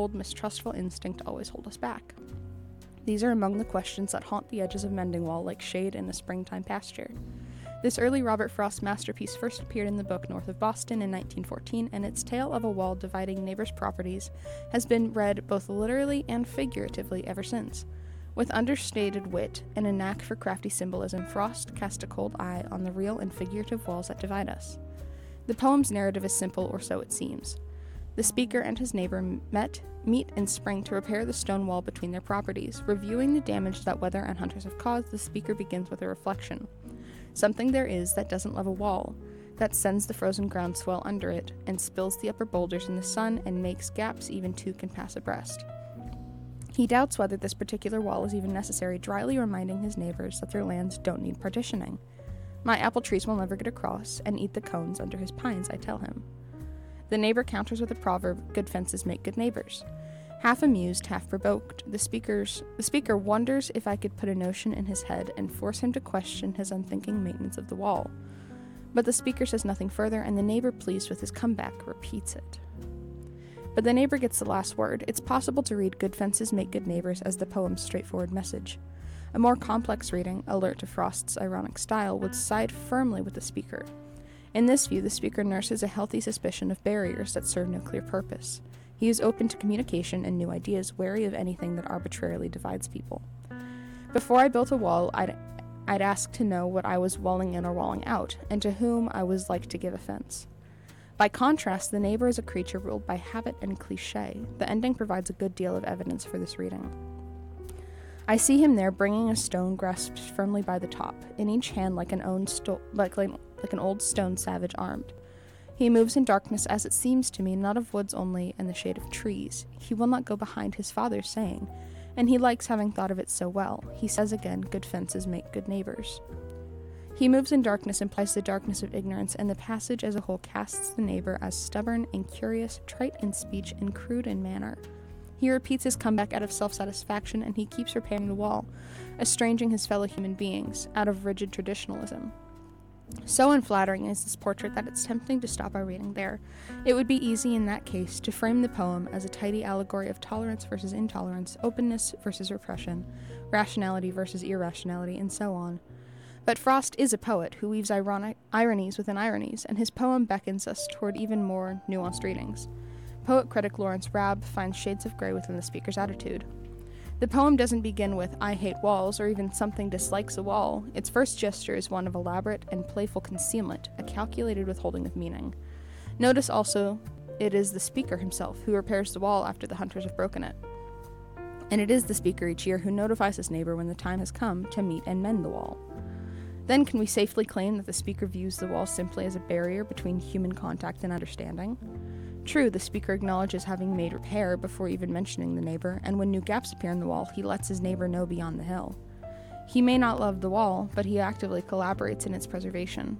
old mistrustful instinct always hold us back? These are among the questions that haunt the edges of Mendingwall like shade in a springtime pasture. This early Robert Frost masterpiece first appeared in the book North of Boston in 1914, and its tale of a wall dividing neighbors' properties has been read both literally and figuratively ever since. With understated wit and a knack for crafty symbolism, Frost cast a cold eye on the real and figurative walls that divide us. The poem's narrative is simple, or so it seems. The speaker and his neighbor meet in spring to repair the stone wall between their properties. Reviewing the damage that weather and hunters have caused, the speaker begins with a reflection. Something there is that doesn't love a wall, that sends the frozen ground swell under it, and spills the upper boulders in the sun, and makes gaps even two can pass abreast. He doubts whether this particular wall is even necessary, dryly reminding his neighbors that their lands don't need partitioning. My apple trees will never get across, and eat the cones under his pines, I tell him. The neighbor counters with a proverb, good fences make good neighbors. Half amused, half provoked, the speaker wonders if I could put a notion in his head and force him to question his unthinking maintenance of the wall. But the speaker says nothing further, and the neighbor, pleased with his comeback, repeats it. But the neighbor gets the last word. It's possible to read good fences make good neighbors as the poem's straightforward message. A more complex reading, alert to Frost's ironic style, would side firmly with the speaker. In this view, the speaker nurses a healthy suspicion of barriers that serve no clear purpose. He is open to communication and new ideas, wary of anything that arbitrarily divides people. Before I built a wall, I'd ask to know what I was walling in or walling out, and to whom I was like to give offense. By contrast, the neighbor is a creature ruled by habit and cliché. The ending provides a good deal of evidence for this reading. I see him there bringing a stone grasped firmly by the top, in each hand like an old stone savage armed. He moves in darkness, as it seems to me, not of woods only and the shade of trees. He will not go behind his father's saying, and he likes having thought of it so well. He says again, good fences make good neighbors. He moves in darkness implies the darkness of ignorance, and the passage as a whole casts the neighbor as stubborn and curious, trite in speech and crude in manner. He repeats his comeback out of self-satisfaction, and he keeps repairing the wall, estranging his fellow human beings, out of rigid traditionalism. So unflattering is this portrait that it's tempting to stop our reading there. It would be easy in that case to frame the poem as a tidy allegory of tolerance versus intolerance, openness versus repression, rationality versus irrationality, and so on. But Frost is a poet who weaves ironies within ironies, and his poem beckons us toward even more nuanced readings. Poet critic Lawrence Rabb finds shades of gray within the speaker's attitude. The poem doesn't begin with, I hate walls, or even something dislikes a wall. Its first gesture is one of elaborate and playful concealment, a calculated withholding of meaning. Notice also, it is the speaker himself who repairs the wall after the hunters have broken it. And it is the speaker each year who notifies his neighbor when the time has come to meet and mend the wall. Then can we safely claim that the speaker views the wall simply as a barrier between human contact and understanding? True, the speaker acknowledges having made repair before even mentioning the neighbor, and when new gaps appear in the wall, he lets his neighbor know beyond the hill. He may not love the wall, but he actively collaborates in its preservation.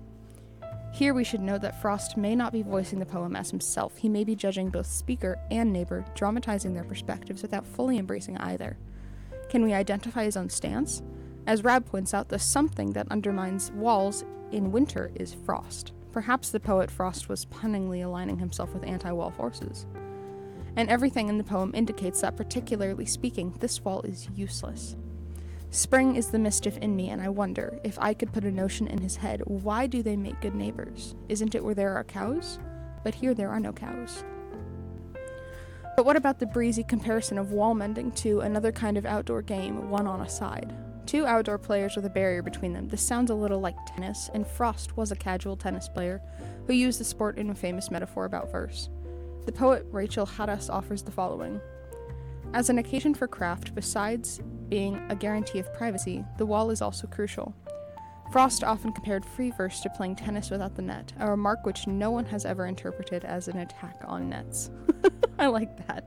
Here we should note that Frost may not be voicing the poem as himself. He may be judging both speaker and neighbor, dramatizing their perspectives without fully embracing either. Can we identify his own stance? As Rabb points out, the something that undermines walls in winter is frost. Perhaps the poet Frost was punningly aligning himself with anti-wall forces. And everything in the poem indicates that, particularly speaking, this wall is useless. Spring is the mischief in me, and I wonder, if I could put a notion in his head, why do they make good neighbors? Isn't it where there are cows? But here there are no cows. But what about the breezy comparison of wall mending to another kind of outdoor game, one on a side? Two outdoor players with a barrier between them. This sounds a little like tennis, and Frost was a casual tennis player who used the sport in a famous metaphor about verse. The poet Rachel Hadas offers the following. As an occasion for craft, besides being a guarantee of privacy, the wall is also crucial. Frost often compared free verse to playing tennis without the net, a remark which no one has ever interpreted as an attack on nets. I like that.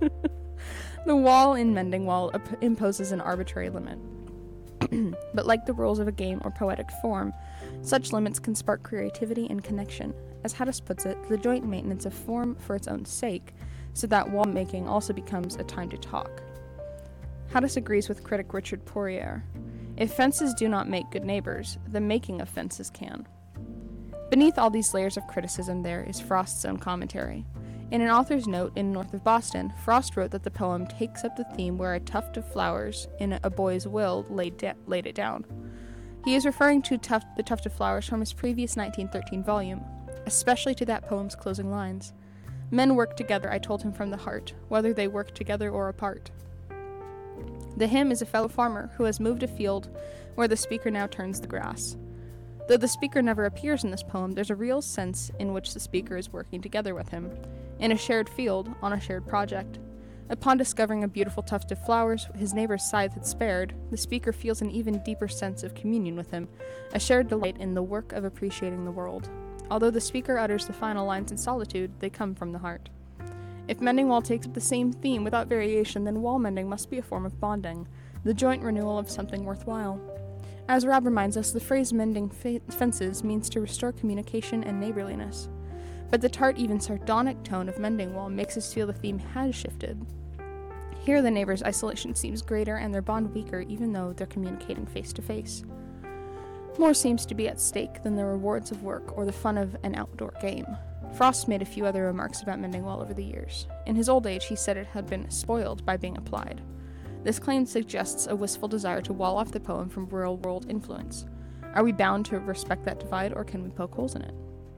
The wall in Mendingwall imposes an arbitrary limit. But like the rules of a game or poetic form, such limits can spark creativity and connection. As Hadas puts it, the joint maintenance of form for its own sake, so that wall making also becomes a time to talk. Hadas agrees with critic Richard Poirier. If fences do not make good neighbors, the making of fences can. Beneath all these layers of criticism there is Frost's own commentary. In an author's note in North of Boston, Frost wrote that the poem takes up the theme where a tuft of flowers in a boy's will laid it down. He is referring to the tuft of flowers from his previous 1913 volume, especially to that poem's closing lines. Men work together, I told him from the heart, whether they work together or apart. The hymn is a fellow farmer who has moved afield where the speaker now turns the grass. Though the speaker never appears in this poem, there's a real sense in which the speaker is working together with him, in a shared field, on a shared project. Upon discovering a beautiful tuft of flowers his neighbor's scythe had spared, the speaker feels an even deeper sense of communion with him, a shared delight in the work of appreciating the world. Although the speaker utters the final lines in solitude, they come from the heart. If mending wall takes up the same theme without variation, then wall mending must be a form of bonding, the joint renewal of something worthwhile. As Rab reminds us, the phrase mending fences means to restore communication and neighborliness. But the tart, even sardonic tone of mending wall makes us feel the theme has shifted. Here the neighbor's isolation seems greater and their bond weaker, even though they're communicating face to face. More seems to be at stake than the rewards of work or the fun of an outdoor game. Frost made a few other remarks about mending wall over the years. In his old age, he said it had been spoiled by being applied. This claim suggests a wistful desire to wall off the poem from real-world influence. Are we bound to respect that divide, or can we poke holes in it?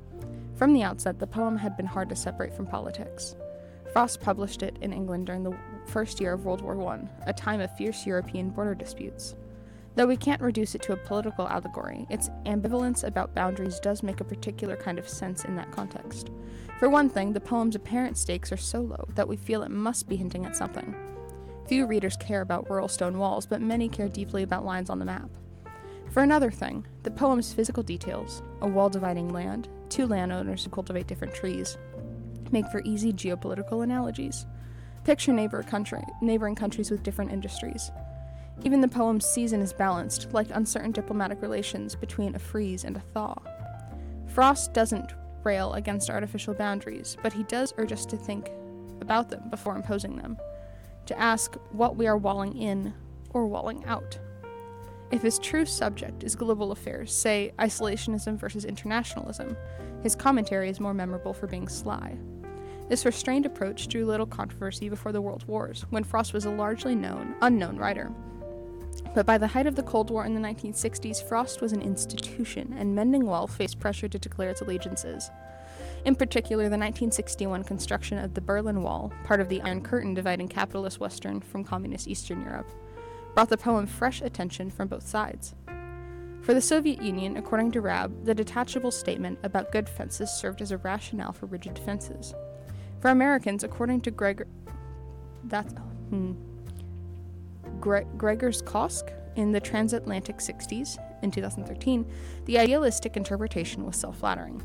From the outset, the poem had been hard to separate from politics. Frost published it in England during the first year of World War I, a time of fierce European border disputes. Though we can't reduce it to a political allegory, its ambivalence about boundaries does make a particular kind of sense in that context. For one thing, the poem's apparent stakes are so low that we feel it must be hinting at something. Few readers care about rural stone walls, but many care deeply about lines on the map. For another thing, the poem's physical details, a wall dividing land, two landowners who cultivate different trees, make for easy geopolitical analogies. Picture neighboring countries with different industries. Even the poem's season is balanced, like uncertain diplomatic relations between a freeze and a thaw. Frost doesn't rail against artificial boundaries, but he does urge us to think about them before imposing them, to ask what we are walling in or walling out. If his true subject is global affairs, say isolationism versus internationalism, his commentary is more memorable for being sly. This restrained approach drew little controversy before the World Wars, when Frost was a largely unknown writer. But by the height of the Cold War in the 1960s, Frost was an institution, and mending wall faced pressure to declare its allegiances. In particular, the 1961 construction of the Berlin Wall, part of the Iron Curtain dividing capitalist Western from communist Eastern Europe, brought the poem fresh attention from both sides. For the Soviet Union, according to Rab, the detachable statement about good fences served as a rationale for rigid fences. For Americans, according to Gregers Kosk in the Transatlantic 60s in 2013, the idealistic interpretation was self-flattering.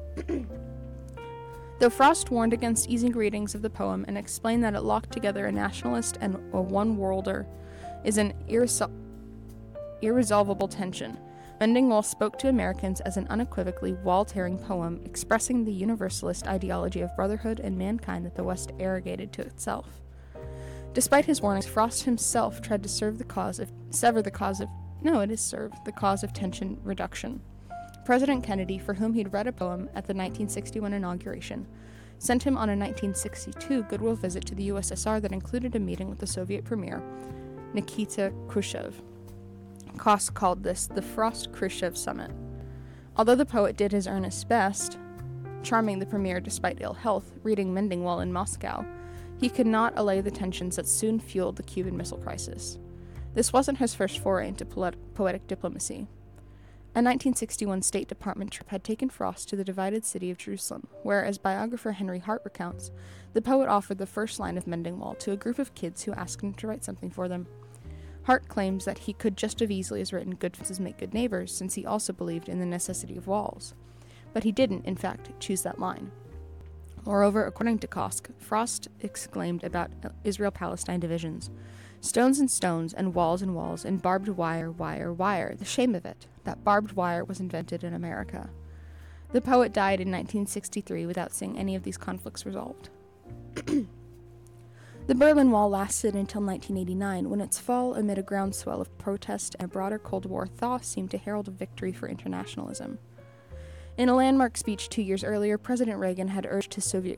Though Frost warned against easy readings of the poem and explained that it locked together a nationalist and a one-worlder is an irresolvable tension, Mending Wall spoke to Americans as an unequivocally wall-tearing poem expressing the universalist ideology of brotherhood and mankind that the West arrogated to itself. Despite his warnings, Frost himself tried to sever the cause of tension reduction. President Kennedy, for whom he'd read a poem at the 1961 inauguration, sent him on a 1962 goodwill visit to the USSR that included a meeting with the Soviet premier, Nikita Khrushchev. Kosk called this the Frost-Khrushchev Summit. Although the poet did his earnest best, charming the premier despite ill health, reading Mending Wall in Moscow, he could not allay the tensions that soon fueled the Cuban Missile Crisis. This wasn't his first foray into poetic diplomacy. A 1961 State Department trip had taken Frost to the divided city of Jerusalem, where, as biographer Henry Hart recounts, the poet offered the first line of Mending Wall to a group of kids who asked him to write something for them. Hart claims that he could just as easily have written "Good fences make good neighbors," since he also believed in the necessity of walls. But he didn't, in fact, choose that line. Moreover, according to Kosk, Frost exclaimed about Israel-Palestine divisions, "Stones and stones, and walls, and barbed wire, wire, wire. The shame of it, that barbed wire was invented in America." The poet died in 1963 without seeing any of these conflicts resolved. The Berlin Wall lasted until 1989, when its fall amid a groundswell of protest and a broader Cold War thaw seemed to herald a victory for internationalism. In a landmark speech 2 years earlier, President Reagan had urged his Soviet